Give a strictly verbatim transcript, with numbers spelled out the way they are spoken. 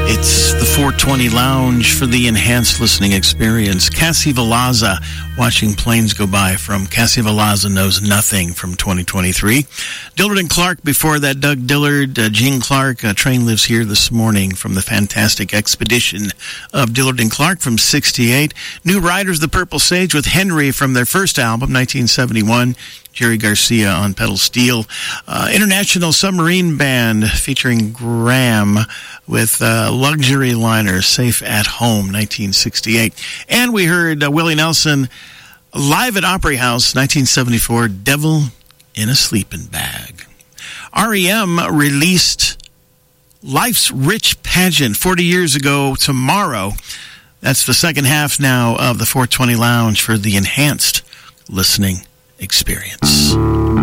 It's the four twenty Lounge for the enhanced listening experience. Cassie Velazza, Watching Planes Go By from Cassie Velazza Knows Nothing from twenty twenty-three. Dillard and Clark before that, Doug Dillard, uh, Gene Clark, uh, Train Lives Here This Morning from the Fantastic Expedition of Dillard and Clark from sixty-eight. New Riders, The Purple Sage with Henry from their first album, nineteen seventy-one. Jerry Garcia on pedal steel. Uh, International Submarine Band featuring Graham with uh, Luxury Liner, Safe at Home, nineteen sixty-eight. And we heard uh, Willie Nelson live at Opry House, nineteen seventy-four, Devil in a Sleeping Bag. R E M released Life's Rich Pageant forty years ago tomorrow. That's the second half now of the four twenty Lounge for the enhanced listening experience.